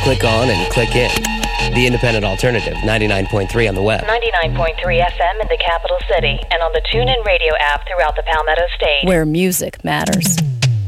click on and click in. The Independent Alternative, 99.3 on the web. 99.3 FM in the capital city and on the TuneIn Radio app throughout the Palmetto State. Where music matters.